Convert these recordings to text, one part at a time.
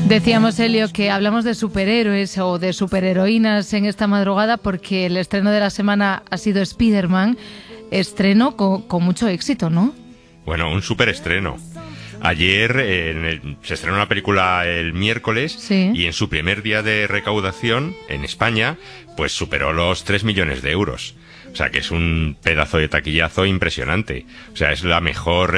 Decíamos, Elio, que hablamos de superhéroes o de superheroínas en esta madrugada porque el estreno de la semana ha sido Spider-Man, estreno con mucho éxito, ¿no? Bueno, un superestreno. Ayer se estrenó una película el miércoles, sí, y en su primer día de recaudación en España, pues superó los 3 millones de euros. O sea, que es un pedazo de taquillazo impresionante. O sea, es el mejor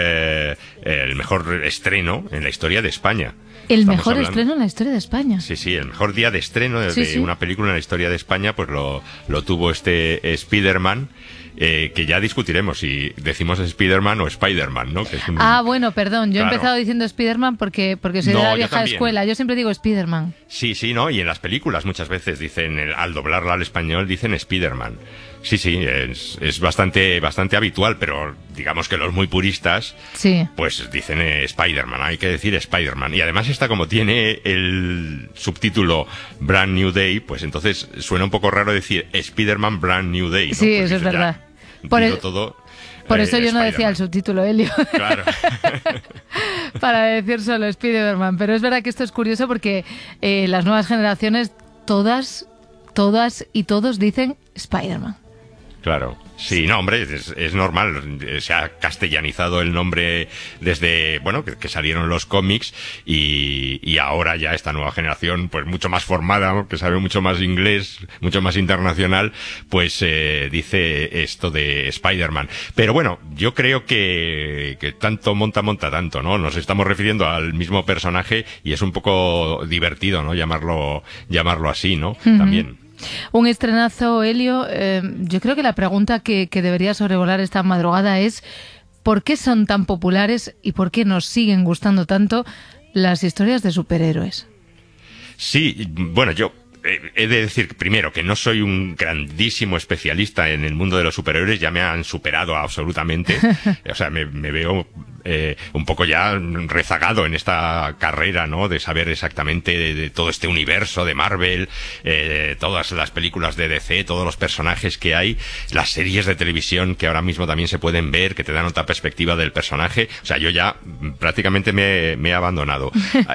estreno en la historia de España. El mejor estreno en la historia de España. Sí, sí, el mejor día de estreno de una película en la historia de España, pues lo tuvo este Spider-Man, que ya discutiremos si decimos Spider-Man o Spider-Man, ¿no? Que es bueno, perdón, yo he empezado diciendo Spider-Man porque soy de la vieja escuela, yo siempre digo Spider-Man. Sí, sí, ¿no? Y en las películas muchas veces dicen, al doblarla al español, dicen Spider-Man. Sí, sí, es bastante habitual, pero digamos que los muy puristas, sí, pues dicen Spider-Man, hay que decir Spider-Man. Y además esta, como tiene el subtítulo Brand New Day, pues entonces suena un poco raro decir Spider-Man Brand New Day, ¿no? Sí, pues eso es verdad. Por eso yo no decía el subtítulo, Elio. Claro. Para decir solo Spider-Man. Pero es verdad que esto es curioso porque las nuevas generaciones, todas y todos dicen Spider-Man. Claro. Sí, no, hombre, es normal. Se ha castellanizado el nombre desde, bueno, que salieron los cómics y ahora ya esta nueva generación, pues mucho más formada, que sabe mucho más inglés, mucho más internacional, pues dice esto de Spider-Man. Pero bueno, yo creo que tanto monta tanto, ¿no? Nos estamos refiriendo al mismo personaje y es un poco divertido, ¿no? Llamarlo así, ¿no? Uh-huh. También. Un estrenazo, Elio. Yo creo que la pregunta que debería sobrevolar esta madrugada es ¿por qué son tan populares y por qué nos siguen gustando tanto las historias de superhéroes? Sí, bueno, yo he de decir primero que no soy un grandísimo especialista en el mundo de los superhéroes, ya me han superado absolutamente. O sea, me veo un poco ya rezagado en esta carrera, ¿no? De saber exactamente de todo este universo de Marvel, todas las películas de DC, todos los personajes que hay, las series de televisión que ahora mismo también se pueden ver, que te dan otra perspectiva del personaje. O sea, yo ya prácticamente me he abandonado.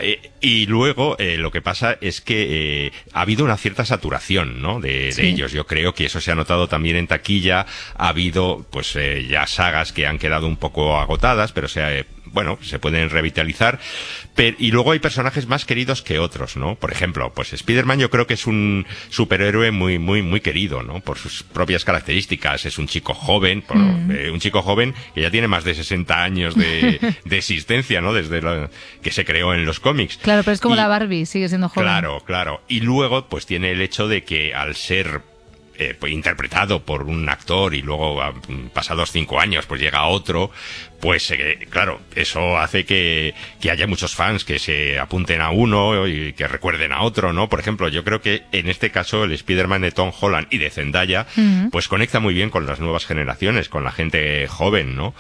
Y luego lo que pasa es que ha habido una cierta saturación, ¿no? De ellos. Yo creo que eso se ha notado también en taquilla. Ha habido, pues, ya sagas que han quedado un poco agotadas, pero se pueden revitalizar. Y luego hay personajes más queridos que otros, ¿no? Por ejemplo, pues Spider-Man yo creo que es un superhéroe muy, muy, muy querido, ¿no? Por sus propias características. Es un chico joven, un chico joven que ya tiene más de 60 años de existencia, ¿no? Desde que se creó en los cómics. Claro, pero es como la Barbie, sigue siendo joven. Claro. Y luego, pues tiene el hecho de que al ser pues interpretado por un actor y luego pasados 5 años pues llega otro, pues claro, eso hace que haya muchos fans que se apunten a uno y que recuerden a otro, ¿no? Por ejemplo, yo creo que en este caso el Spider-Man de Tom Holland y de Zendaya, pues conecta muy bien con las nuevas generaciones, con la gente joven, ¿no?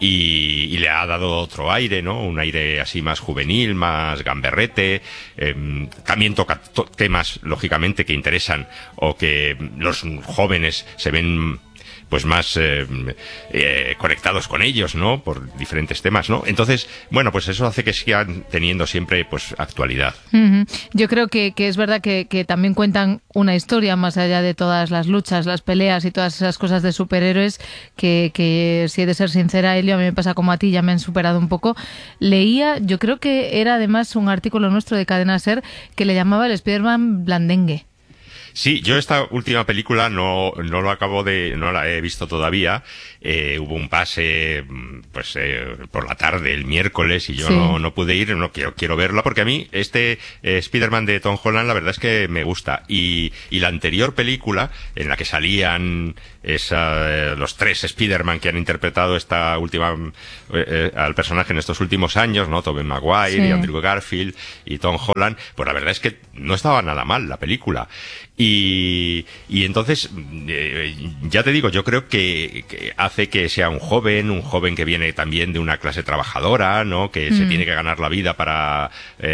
Y le ha dado otro aire, ¿no? Un aire así más juvenil, más gamberrete. También toca temas, lógicamente, que interesan o que los jóvenes se ven pues más conectados con ellos, ¿no? Por diferentes temas, ¿no? Entonces, bueno, pues eso hace que sigan teniendo siempre pues actualidad. Uh-huh. Yo creo que es verdad que también cuentan una historia más allá de todas las luchas, las peleas y todas esas cosas de superhéroes que si he de ser sincera, Elio, a mí me pasa como a ti, ya me han superado un poco. Leía, yo creo que era además un artículo nuestro de Cadena SER que le llamaba el Spider-Man blandengue. Sí, yo esta última película no la he visto todavía. Hubo un pase, pues, por la tarde, el miércoles, y yo no pude ir, quiero verla, porque a mí Spider-Man de Tom Holland, la verdad es que me gusta. Y la anterior película, en la que salían los 3 Spider-Man que han interpretado esta última, al personaje en estos últimos años, ¿no? Tobey Maguire y Andrew Garfield y Tom Holland, pues la verdad es que no estaba nada mal la película. Y entonces, ya te digo, yo creo que hace que sea un joven que viene también de una clase trabajadora, ¿no? Que se tiene que ganar la vida para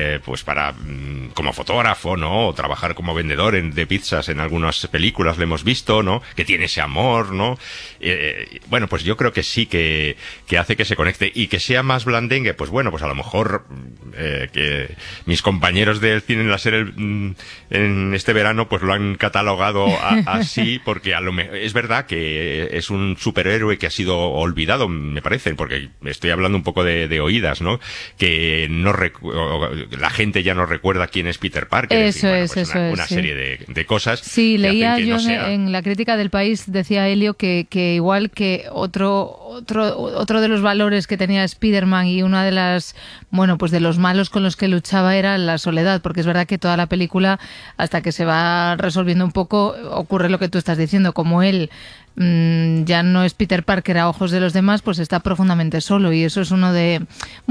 como fotógrafo, ¿no? O trabajar como vendedor de pizzas en algunas películas lo hemos visto, ¿no? Que tiene ese amor humor, ¿no? Bueno, pues yo creo que sí que hace que se conecte y que sea más blandengue, pues bueno, pues a lo mejor que mis compañeros del cine en la serie en este verano pues lo han catalogado así, porque es verdad que es un superhéroe que ha sido olvidado, me parece, porque estoy hablando un poco de oídas, ¿no? Que la gente ya no recuerda quién es Peter Parker. Eso es, una serie de cosas. Sí, leía yo en la crítica del País, decía Elio que igual que otro de los valores que tenía Spider-Man y una de las, bueno, pues de los malos con los que luchaba era la soledad, porque es verdad que toda la película, hasta que se va resolviendo un poco, ocurre lo que tú estás diciendo, como él ya no es Peter Parker a ojos de los demás, pues está profundamente solo, y eso es uno de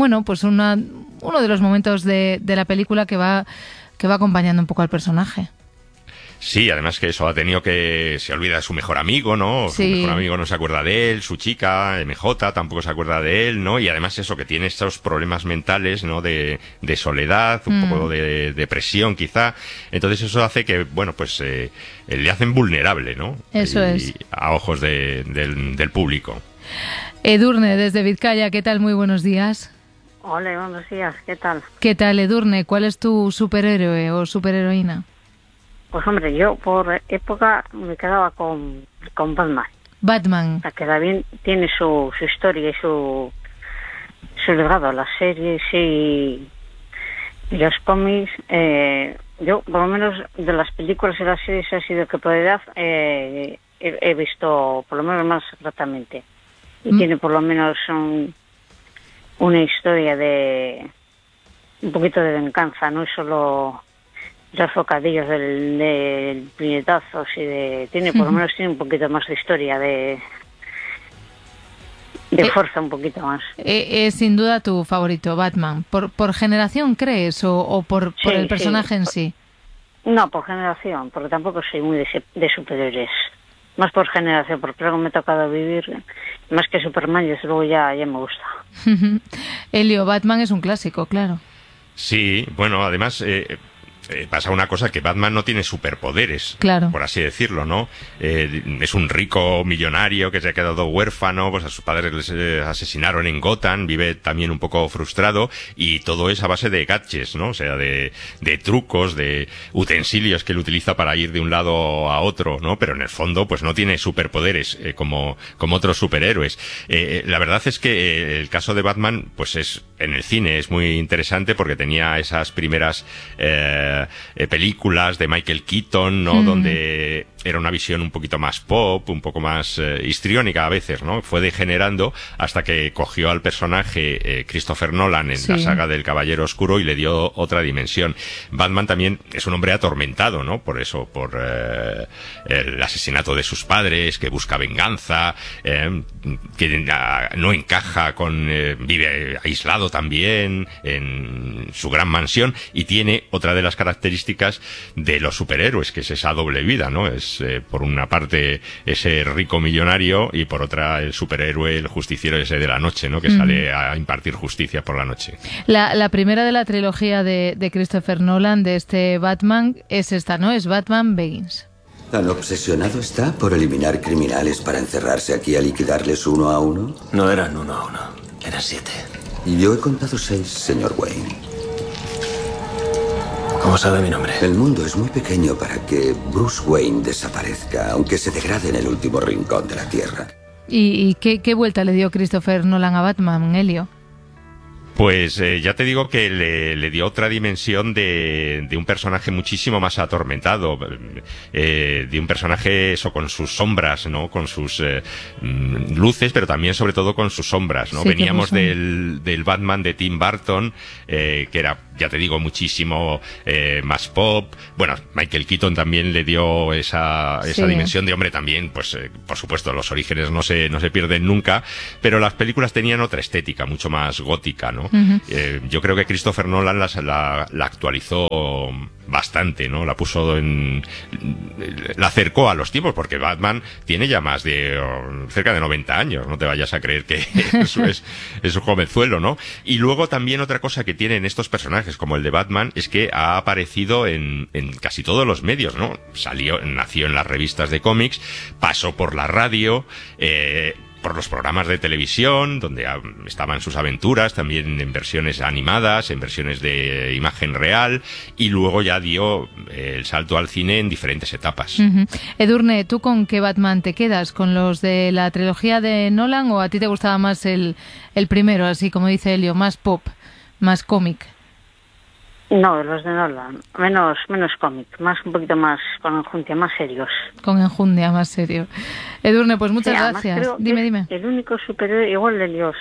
los momentos de la película que va acompañando un poco al personaje. Sí, además que eso ha tenido se olvida de su mejor amigo, ¿no? Sí. Su mejor amigo no se acuerda de él, su chica, MJ, tampoco se acuerda de él, ¿no? Y además eso, que tiene estos problemas mentales, ¿no? De soledad, un poco de depresión, quizá. Entonces eso hace que, bueno, pues le hacen vulnerable, ¿no? Eso es. A ojos del público. Edurne, desde Vizcaya, ¿qué tal? Muy buenos días. Hola, buenos días, ¿qué tal? ¿Qué tal, Edurne? ¿Cuál es tu superhéroe o superheroína? Pues hombre, yo por época me quedaba con Batman. Batman. La que también tiene su historia y su legado, las series y los cómics. Yo, por lo menos, de las películas y las series ha sido que por edad he visto, por lo menos más exactamente. Y tiene por lo menos una historia de un poquito de venganza, no es solo los bocadillos del puñetazos tiene por lo menos tiene un poquito más de historia, de fuerza un poquito más. Es sin duda tu favorito, Batman. ¿Por generación crees o por el personaje en sí? No, por generación, porque tampoco soy muy de superhéroes. Más por generación, porque luego me ha tocado vivir más que Superman y desde luego ya me gusta. Elio, Batman es un clásico, claro. Sí, bueno, además pasa una cosa, que Batman no tiene superpoderes, claro, por así decirlo, ¿no? Es un rico millonario que se ha quedado huérfano, pues a sus padres les asesinaron en Gotham, vive también un poco frustrado, y todo es a base de gadgets, ¿no? O sea, de trucos, de utensilios que él utiliza para ir de un lado a otro, ¿no? Pero en el fondo, pues no tiene superpoderes como otros superhéroes. La verdad es que el caso de Batman, pues en el cine es muy interesante, porque tenía esas primeras películas de Michael Keaton, ¿no? Donde era una visión un poquito más pop, un poco más histriónica a veces, ¿no? Fue degenerando hasta que cogió al personaje Christopher Nolan en la saga del Caballero Oscuro y le dio otra dimensión. Batman también es un hombre atormentado, ¿no? Por el asesinato de sus padres, que busca venganza, que no encaja vive aislado también en su gran mansión, y tiene otra de las características de los superhéroes, que es esa doble vida, ¿no? Es por una parte ese rico millonario y por otra el superhéroe, el justiciero ese de la noche, ¿no? Que sale a impartir justicia por la noche. La primera de la trilogía de Christopher Nolan, de este Batman, es esta, ¿no? Es Batman Begins. ¿Tan obsesionado está por eliminar criminales para encerrarse aquí a liquidarles uno a uno? No eran uno a uno, eran 7. Y yo he contado 6, señor Wayne. ¿Cómo sabe mi nombre? El mundo es muy pequeño para que Bruce Wayne desaparezca, aunque se degrade en el último rincón de la Tierra. ¿Y qué vuelta le dio Christopher Nolan a Batman, Elio? Pues ya te digo que le dio otra dimensión de un personaje muchísimo más atormentado, de un personaje eso, con sus sombras, ¿no? Con sus luces, pero también sobre todo con sus sombras, ¿no? Sí, veníamos del Batman de Tim Burton, que era, ya te digo, muchísimo más pop. Bueno, Michael Keaton también le dio esa dimensión de hombre también, pues por supuesto los orígenes no se pierden nunca, pero las películas tenían otra estética, mucho más gótica, ¿no? ¿no? Yo creo que Christopher Nolan la actualizó bastante, ¿no? La acercó a los tiempos, porque Batman tiene ya más de cerca de 90 años, no te vayas a creer que eso es un jovenzuelo, ¿no? Y luego también otra cosa que tienen estos personajes, como el de Batman, es que ha aparecido en casi todos los medios, ¿no? Nació en las revistas de cómics, pasó por la radio, por los programas de televisión, donde estaban sus aventuras, también en versiones animadas, en versiones de imagen real, y luego ya dio el salto al cine en diferentes etapas. Edurne, ¿tú con qué Batman te quedas? ¿Con los de la trilogía de Nolan o a ti te gustaba más el primero, así como dice Elio, más pop, más cómic? No, los de Nolan, menos cómic, un poquito más con enjundia, más serios. Con enjundia, más serio. Edurne, pues muchas sí, gracias. Dime. El único superhéroe, igual de Dios,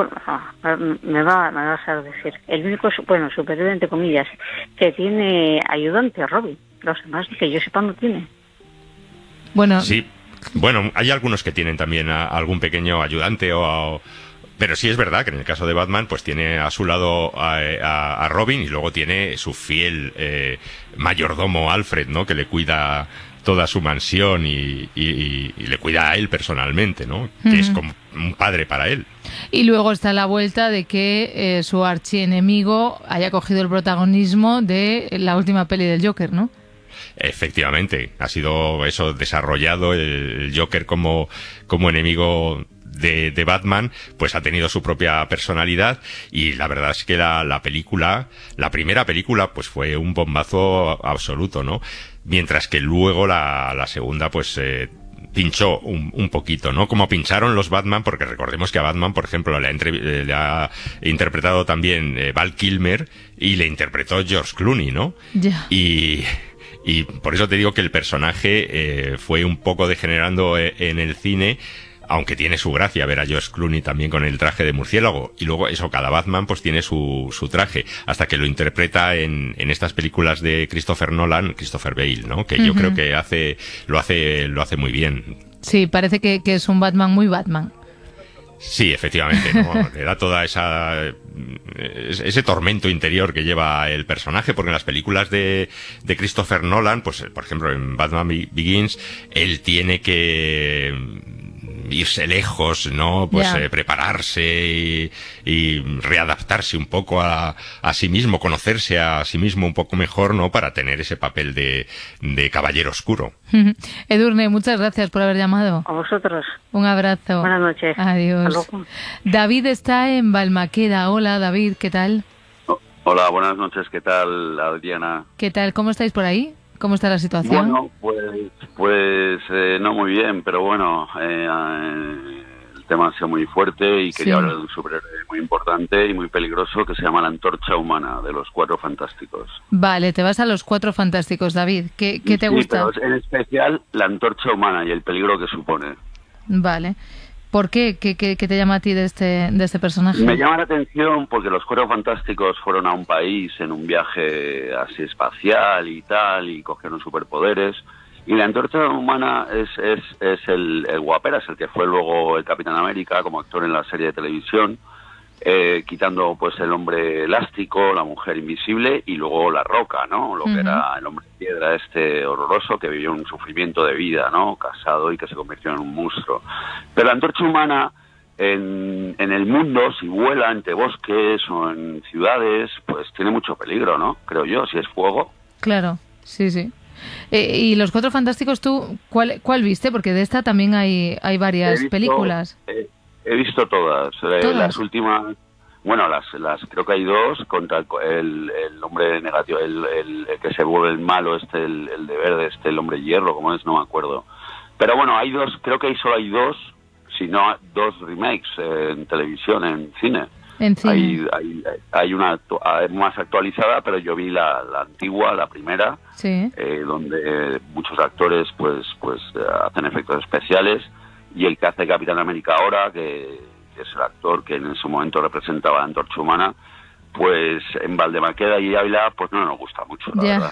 me vas a decir, el único, superhéroe entre comillas, que tiene ayudante, Robin. Los demás, que yo sepa, no tiene. Bueno, sí. Bueno, hay algunos que tienen también algún pequeño ayudante pero sí es verdad que en el caso de Batman pues tiene a su lado a Robin, y luego tiene su fiel mayordomo Alfred, ¿no? Que le cuida toda su mansión y le cuida a él personalmente, ¿no? Que es como un padre para él. Y luego está la vuelta de que su archienemigo haya cogido el protagonismo de la última peli del Joker, ¿no? Efectivamente, ha sido eso desarrollado, el Joker como enemigo de Batman, pues ha tenido su propia personalidad, y la verdad es que la primera película, pues fue un bombazo absoluto, ¿no? Mientras que luego la segunda, pues pinchó un poquito, ¿no? Como pincharon los Batman, porque recordemos que a Batman, por ejemplo, le ha interpretado también Val Kilmer, y le interpretó George Clooney, ¿no? Ya. Y por eso te digo que el personaje fue un poco degenerando en el cine, aunque tiene su gracia ver a George Clooney también con el traje de murciélago. Y luego eso, cada Batman pues tiene su traje, hasta que lo interpreta en estas películas de Christopher Nolan, Christopher Bale, ¿no? Que yo creo que lo hace muy bien. Sí, parece que es un Batman muy Batman. Sí, efectivamente, ¿no? Le da toda ese tormento interior que lleva el personaje, porque en las películas de Christopher Nolan, pues por ejemplo en Batman Begins, él tiene que irse lejos, ¿no? Pues prepararse y readaptarse un poco a sí mismo, conocerse a sí mismo un poco mejor, ¿no? Para tener ese papel de caballero oscuro. Edurne, muchas gracias por haber llamado. A vosotros. Un abrazo. Buenas noches. Adiós. David está en Balmaqueda. Hola, David, ¿qué tal? Hola, buenas noches. ¿Qué tal, Adriana? ¿Qué tal? ¿Cómo estáis por ahí? ¿Cómo está la situación? Bueno, pues no muy bien, pero bueno, el tema ha sido muy fuerte y quería hablar de un superhéroe muy importante y muy peligroso que se llama la Antorcha Humana, de los Cuatro Fantásticos. Vale, te vas a los Cuatro Fantásticos, David. ¿Qué te gusta? Pero en especial la Antorcha Humana y el peligro que supone. Vale. ¿Por qué? ¿Qué te llama a ti de este personaje? Me llama la atención porque los Cuatro Fantásticos fueron a un país en un viaje así espacial y tal, y cogieron superpoderes. Y la Antorcha Humana es el guapera, es el que fue luego el Capitán América como actor en la serie de televisión, quitando pues el hombre elástico, la mujer invisible y luego la Roca, ¿no? Lo que era el hombre de piedra horroroso que vivió un sufrimiento de vida, ¿no? Casado y que se convirtió en un monstruo. Pero la Antorcha Humana en el mundo, si vuela entre bosques o en ciudades, pues tiene mucho peligro, ¿no? Creo yo, si es fuego. Claro, sí. Y los Cuatro Fantásticos, ¿tú cuál viste? Porque de esta también hay varias películas. He visto todas. Las últimas, bueno, las creo que hay dos, contra el hombre negativo, el que se vuelve el malo, el de verde, el hombre hierro, ¿cómo es? No me acuerdo. Pero bueno, hay dos, creo que solo hay dos, si no dos remakes en televisión, en cine. Hay una más actualizada, pero yo vi la antigua, la primera, donde muchos actores pues hacen efectos especiales, y el que hace Capitán América ahora, que es el actor que en ese momento representaba a la Antorcha Humana, pues en Valdemaqueda y Ávila pues no nos gusta mucho, la verdad.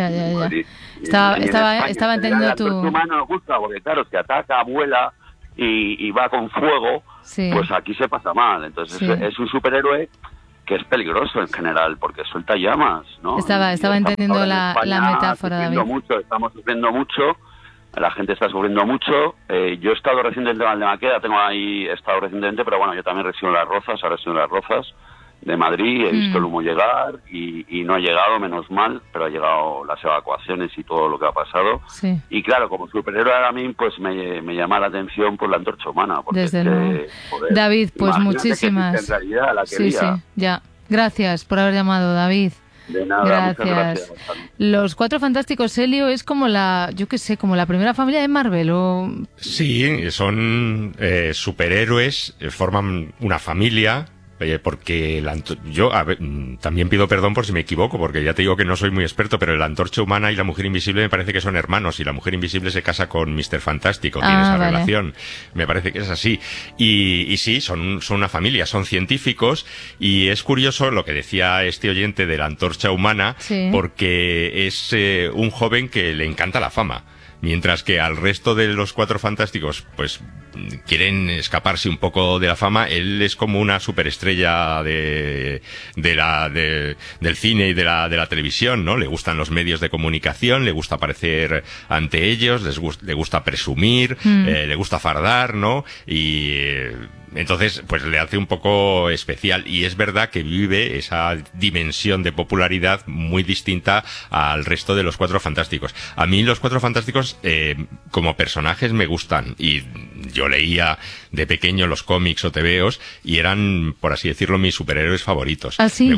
Ya. Estaba entendiendo tu... La Antorcha Humana no nos gusta porque claro, si ataca, vuela y va con fuego, pues aquí se pasa mal. Entonces es un superhéroe que es peligroso en general, porque suelta llamas, ¿no? Estaba entendiendo la metáfora, David. Estamos sufriendo mucho, la gente está sufriendo mucho. Yo he estado recientemente en Maqueda, he estado recientemente, pero bueno, yo también resido en Las Rozas, ahora resido en Las Rozas de Madrid, he visto el humo llegar y no ha llegado, menos mal, pero ha llegado las evacuaciones y todo lo que ha pasado. Sí. Y claro, como superhéroe a mí pues me llama la atención por la antorcha humana. Porque desde luego. David, pues muchísimas. En realidad, la sí, ya. Gracias por haber llamado, David. De nada, gracias. Los Cuatro Fantásticos, Helio, es como como la primera familia de Marvel, ¿o? Sí, son superhéroes, forman una familia. Porque también pido perdón por si me equivoco, porque ya te digo que no soy muy experto, pero la Antorcha Humana y la Mujer Invisible me parece que son hermanos, y la Mujer Invisible se casa con Mr. Fantástico, tiene esa relación, me parece que es así. Y sí, son una familia, son científicos, y es curioso lo que decía este oyente de la Antorcha Humana, sí, porque es un joven que le encanta la fama. Mientras que al resto de los Cuatro Fantásticos, pues, quieren escaparse un poco de la fama, él es como una superestrella del cine y de la televisión, ¿no? Le gustan los medios de comunicación, le gusta aparecer ante ellos, le gusta presumir, le gusta fardar, ¿no? Y entonces, pues le hace un poco especial, y es verdad que vive esa dimensión de popularidad muy distinta al resto de los Cuatro Fantásticos. A mí los Cuatro Fantásticos como personajes me gustan, y yo leía de pequeño los cómics o tebeos y eran, por así decirlo, mis superhéroes favoritos. ¿Ah, sí?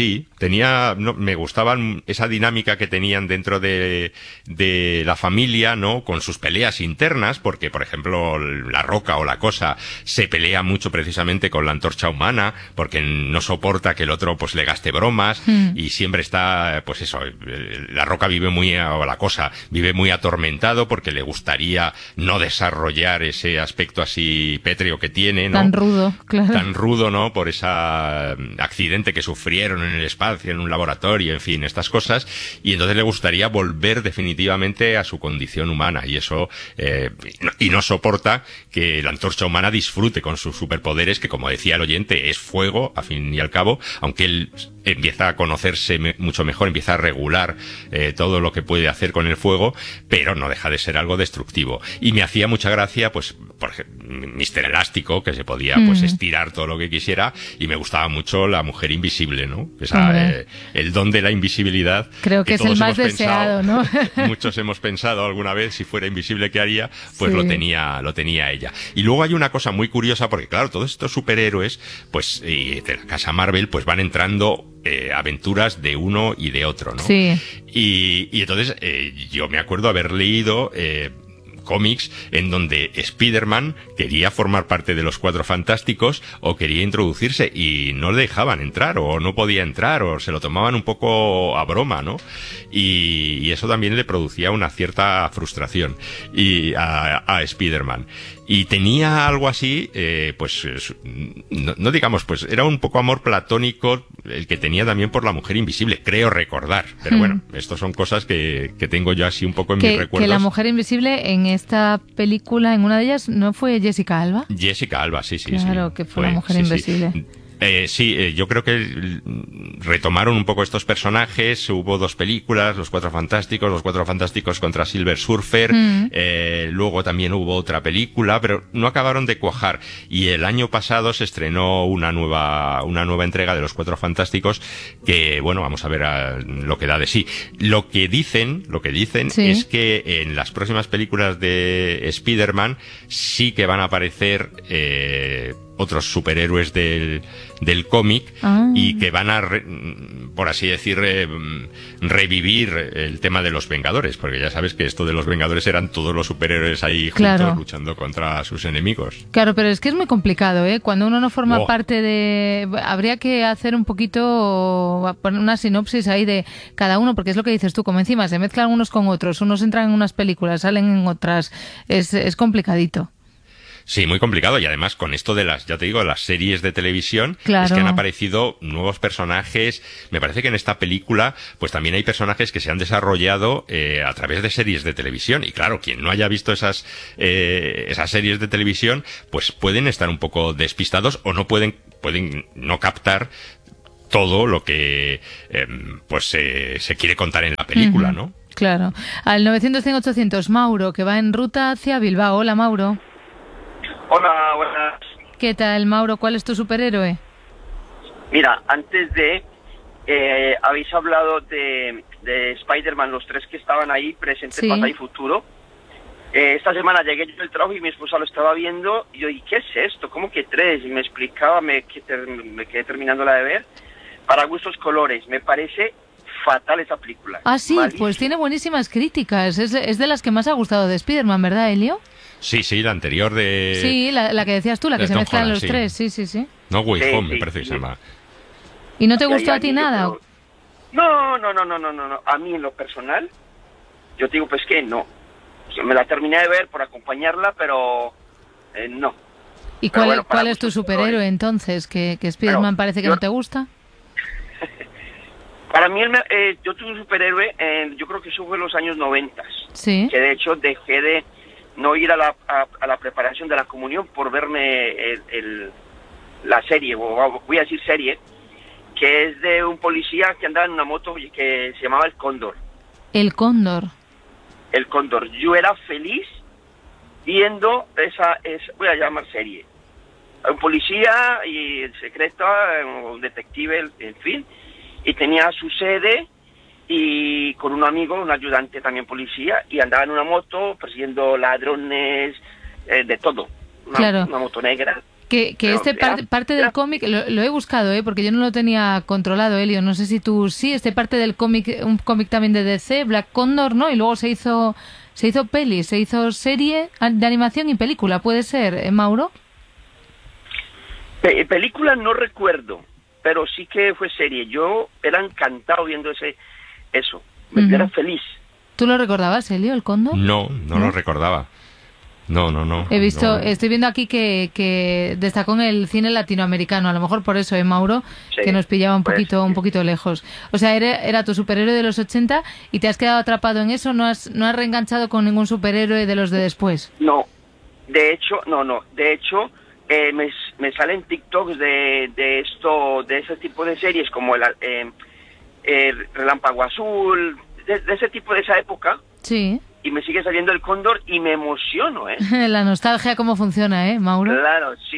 Me gustaban esa dinámica que tenían dentro de la familia, ¿no? Con sus peleas internas, porque, por ejemplo, la Roca o la Cosa se pelea mucho precisamente con la Antorcha Humana, porque no soporta que el otro pues le gaste bromas, y siempre está, pues eso, la Roca o la Cosa vive muy atormentado porque le gustaría no desarrollar ese aspecto así pétreo que tiene, ¿no? Tan rudo, claro. Tan rudo, ¿no? Por ese accidente que sufrieron en el espacio, en un laboratorio, en fin, estas cosas, y entonces le gustaría volver definitivamente a su condición humana, y eso, y no soporta que la Antorcha Humana disfrute con sus superpoderes, que, como decía el oyente, es fuego, a fin y al cabo, aunque él empieza a conocerse mucho mejor, empieza a regular todo lo que puede hacer con el fuego, pero no deja de ser algo destructivo. Y me hacía mucha gracia, pues, por ejemplo, Mr. Elástico, que se podía pues estirar todo lo que quisiera, y me gustaba mucho la Mujer Invisible, ¿no? El don de la invisibilidad. Creo que es el más deseado, ¿no? Muchos hemos pensado alguna vez, si fuera invisible, ¿qué haría? Pues sí, lo tenía ella. Y luego hay una cosa muy curiosa, porque claro, todos estos superhéroes, pues, de la casa Marvel, pues van entrando aventuras de uno y de otro, ¿no? Sí. Y entonces yo me acuerdo haber leído cómics en donde Spider-Man quería formar parte de los Cuatro Fantásticos o quería introducirse y no le dejaban entrar, o no podía entrar, o se lo tomaban un poco a broma, ¿no? Y eso también le producía una cierta frustración a Spider-Man. Y tenía algo así, pues, no digamos, pues era un poco amor platónico el que tenía también por la Mujer Invisible, creo recordar. Pero bueno, estos son cosas que tengo yo así un poco en mis recuerdos. Que la Mujer Invisible en esta película, en una de ellas, ¿no fue Jessica Alba? Jessica Alba, sí. Claro, que fue la Mujer Invisible. Sí. Yo creo que retomaron un poco estos personajes. Hubo dos películas, Los Cuatro Fantásticos contra Silver Surfer. Luego también hubo otra película, pero no acabaron de cuajar. Y el año pasado se estrenó una nueva entrega de Los Cuatro Fantásticos, que, bueno, vamos a ver lo que da de sí. Lo que dicen ¿sí? Es que en las próximas películas de Spider-Man sí que van a aparecer otros superhéroes del cómic, y que van a, por así decir, revivir el tema de los Vengadores, porque ya sabes que esto de los Vengadores eran todos los superhéroes ahí juntos luchando contra sus enemigos. Claro, pero es que es muy complicado, ¿eh? Cuando uno no forma parte de... Habría que hacer un poquito, poner una sinopsis ahí de cada uno, porque es lo que dices tú, como encima se mezclan unos con otros, unos entran en unas películas, salen en otras, es complicadito. Sí, muy complicado, y además con esto de las series de televisión, claro, es que han aparecido nuevos personajes. Me parece que en esta película pues también hay personajes que se han desarrollado a través de series de televisión, y claro, quien no haya visto esas series de televisión pues pueden estar un poco despistados, o no pueden no captar todo lo que pues se quiere contar en la película, ¿no? Claro. Al 900-100-800, Mauro, que va en ruta hacia Bilbao. Hola, Mauro. Hola, buenas. ¿Qué tal, Mauro? ¿Cuál es tu superhéroe? Mira, antes de... habéis hablado de Spider-Man, los 3 que estaban ahí, presente, sí. pasado y futuro. Esta semana llegué yo del trabajo y mi esposa lo estaba viendo, y yo, ¿y qué es esto? ¿Cómo que 3? Y me explicaba, me quedé terminándola de ver. Para gustos colores, me parece fatal esa película. Ah, sí, malísima. Pues tiene buenísimas críticas. Es de las que más ha gustado de Spider-Man, ¿verdad, Elio? Sí, la anterior de... Sí, la que decías tú, la que se mezclan los 3, sí. No, Way Home, me parece que se llama. ¿Y no te gustó a ti nada? No. A mí, en lo personal, yo te digo, pues que no. Me la terminé de ver por acompañarla, pero no. ¿Y cuál es tu superhéroe, entonces? ¿Que Spider-Man parece que no te gusta? Para mí, yo tuve un superhéroe, yo creo que eso fue en los años 90. Sí. Que de hecho dejé de no ir a la preparación de la comunión por verme la serie, o voy a decir serie, que es de un policía que andaba en una moto que se llamaba El Cóndor. El Cóndor. El Cóndor. Yo era feliz viendo esa voy a llamar serie. Un policía y el secreto, un detective, en fin, y tenía su sede y con un amigo, un ayudante también policía, y andaba en una moto persiguiendo ladrones, de todo. Una moto negra. Que parte del cómic, lo he buscado, porque yo no lo tenía controlado, Elio, no sé si tú sí, parte del cómic, un cómic también de DC, Black Condor, ¿no? Y luego se hizo peli, se hizo serie de animación y película, ¿puede ser, Mauro? Película no recuerdo, pero sí que fue serie. Yo era encantado viendo eso, era feliz. ¿Tú lo recordabas, Elio, el Cóndor? No lo recordaba. No. Estoy viendo aquí que destacó en el cine latinoamericano, a lo mejor por eso, Mauro, sí, que nos pillaba un poquito lejos. O sea, era tu superhéroe de los 80 y te has quedado atrapado en eso, ¿no has reenganchado con ningún superhéroe de los de después? No, de hecho, me salen TikToks de ese tipo de series como el Relámpago Azul, de ese tipo de esa época. Sí. Y me sigue saliendo El Cóndor y me emociono, La nostalgia, ¿cómo funciona, Mauro? Claro, sí.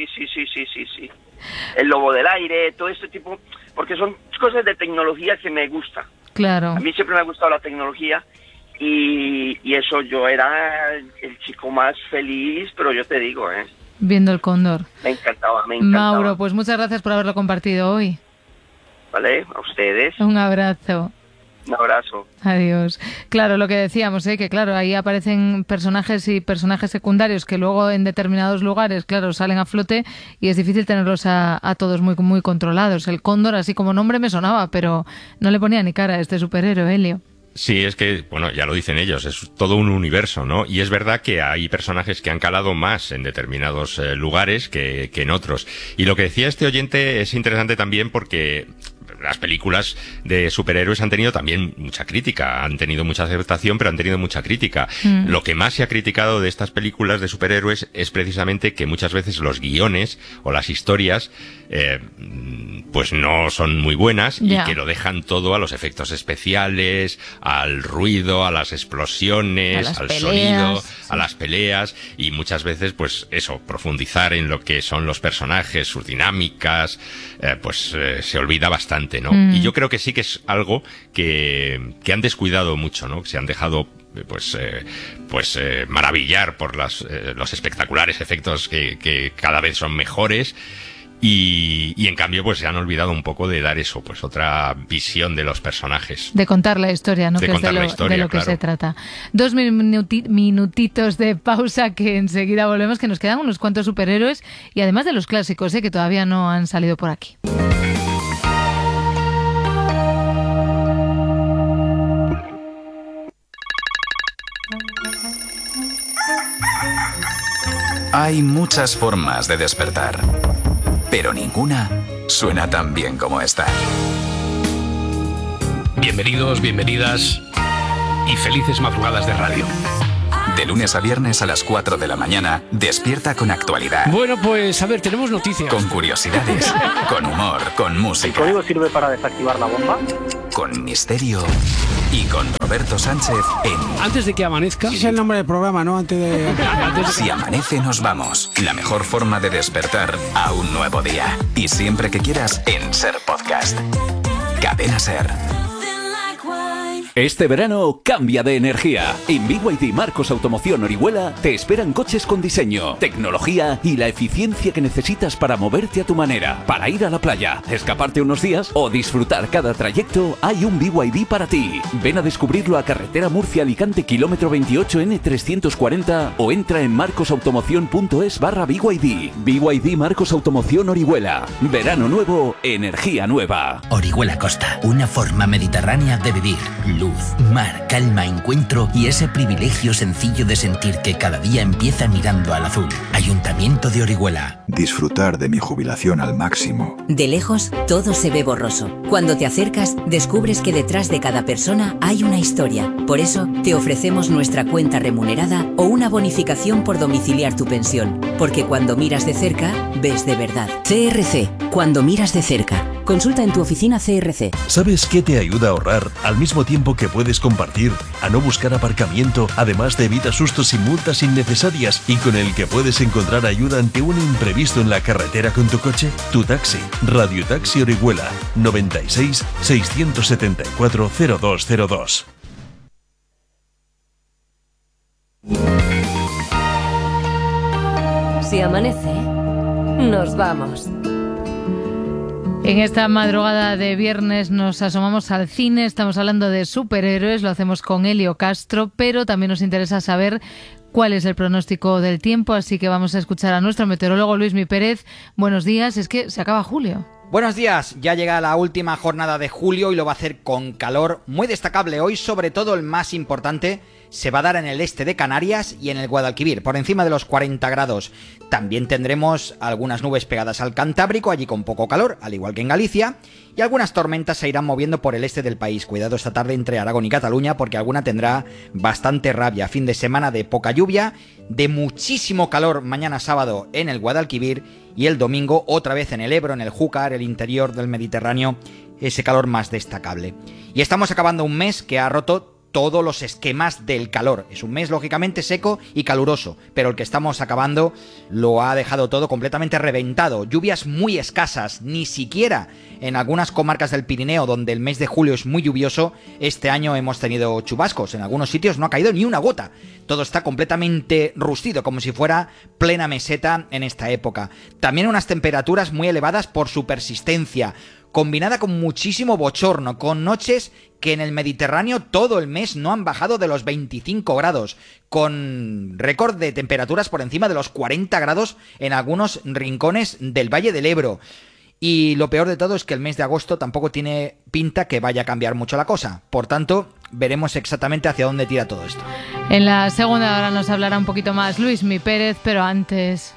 El Lobo del Aire, todo este tipo, porque son cosas de tecnología que me gusta. Claro. A mí siempre me ha gustado la tecnología y eso, yo era el chico más feliz, pero yo te digo, viendo El Cóndor. Me encantaba. Mauro, pues muchas gracias por haberlo compartido hoy. Vale, a ustedes. Un abrazo. Un abrazo. Adiós. Claro, lo que decíamos, que claro, ahí aparecen personajes y personajes secundarios que luego en determinados lugares, claro, salen a flote y es difícil tenerlos a todos muy, muy controlados. El Cóndor, así como nombre, me sonaba, pero no le ponía ni cara a este superhéroe, Elio. Sí, es que, bueno, ya lo dicen ellos, es todo un universo, ¿no? Y es verdad que hay personajes que han calado más en determinados lugares que en otros. Y lo que decía este oyente es interesante también porque las películas de superhéroes han tenido también mucha crítica, han tenido mucha aceptación, pero han tenido mucha crítica. Lo que más se ha criticado de estas películas de superhéroes es precisamente que muchas veces los guiones o las historias pues no son muy buenas y que lo dejan todo a los efectos especiales, al ruido, a las explosiones, al sonido, a las peleas, y muchas veces pues eso, profundizar en lo que son los personajes, sus dinámicas, se olvida bastante, ¿no? Y yo creo que sí que es algo que han descuidado mucho, ¿no? Que se han dejado maravillar por los espectaculares efectos que cada vez son mejores. Y en cambio pues se han olvidado un poco de dar eso, pues otra visión de los personajes. De contar la historia, ¿no? Que es de lo que se trata. 2 minutitos de pausa que enseguida volvemos, que nos quedan unos cuantos superhéroes y además de los clásicos, que todavía no han salido por aquí. Hay muchas formas de despertar, pero ninguna suena tan bien como esta. Bienvenidos, bienvenidas y felices madrugadas de radio. De lunes a viernes a las 4 de la mañana, despierta con actualidad. Bueno, pues a ver, tenemos noticias. Con curiosidades, con humor, con música. ¿El código sirve para desactivar la bomba? Con misterio y con Roberto Sánchez en... Antes de que amanezca... Es el nombre del programa, ¿no? Antes de... Si amanece nos vamos. La mejor forma de despertar a un nuevo día. Y siempre que quieras en Ser Podcast. Cadena Ser. Este verano cambia de energía. En BYD Marcos Automoción Orihuela te esperan coches con diseño, tecnología y la eficiencia que necesitas para moverte a tu manera. Para ir a la playa, escaparte unos días o disfrutar cada trayecto, hay un BYD para ti. Ven a descubrirlo a Carretera Murcia-Alicante, kilómetro 28 N340 o entra en marcosautomoción.es/BYD. BYD Marcos Automoción Orihuela. Verano nuevo, energía nueva. Orihuela Costa, una forma mediterránea de vivir. Luz, mar, calma, encuentro y ese privilegio sencillo de sentir que cada día empieza mirando al azul. Ayuntamiento de Orihuela. Disfrutar de mi jubilación al máximo. De lejos, todo se ve borroso. Cuando te acercas, descubres que detrás de cada persona hay una historia. Por eso, te ofrecemos nuestra cuenta remunerada o una bonificación por domiciliar tu pensión. Porque cuando miras de cerca, ves de verdad. CRC, cuando miras de cerca. Consulta en tu oficina CRC. ¿Sabes qué te ayuda a ahorrar al mismo tiempo que puedes compartir, a no buscar aparcamiento, además te evita sustos y multas innecesarias y con el que puedes encontrar ayuda ante un imprevisto en la carretera con tu coche? Tu taxi. Radio Taxi Orihuela 96 674 0202. Si amanece, nos vamos. En esta madrugada de viernes nos asomamos al cine, estamos hablando de superhéroes, lo hacemos con Elio Castro, pero también nos interesa saber cuál es el pronóstico del tiempo, así que vamos a escuchar a nuestro meteorólogo Luismi Pérez. Buenos días, es que se acaba julio. Buenos días, ya llega la última jornada de julio y lo va a hacer con calor muy destacable. Hoy, sobre todo el más importante, se va a dar en el este de Canarias y en el Guadalquivir, por encima de los 40 grados. También tendremos algunas nubes pegadas al Cantábrico, allí con poco calor, al igual que en Galicia, y algunas tormentas se irán moviendo por el este del país. Cuidado esta tarde entre Aragón y Cataluña, porque alguna tendrá bastante rabia. Fin de semana de poca lluvia, de muchísimo calor mañana sábado en el Guadalquivir y el domingo otra vez en el Ebro, en el Júcar, el interior del Mediterráneo, ese calor más destacable. Y estamos acabando un mes que ha roto todos los esquemas del calor. Es un mes lógicamente seco y caluroso, pero el que estamos acabando lo ha dejado todo completamente reventado. Lluvias muy escasas, ni siquiera en algunas comarcas del Pirineo, donde el mes de julio es muy lluvioso, este año hemos tenido chubascos. En algunos sitios no ha caído ni una gota. Todo está completamente rustido, como si fuera plena meseta en esta época. También unas temperaturas muy elevadas por su persistencia, combinada con muchísimo bochorno, con noches que en el Mediterráneo todo el mes no han bajado de los 25 grados, con récord de temperaturas por encima de los 40 grados en algunos rincones del Valle del Ebro. Y lo peor de todo es que el mes de agosto tampoco tiene pinta que vaya a cambiar mucho la cosa. Por tanto, veremos exactamente hacia dónde tira todo esto. En la segunda hora nos hablará un poquito más Luismi Pérez, pero antes...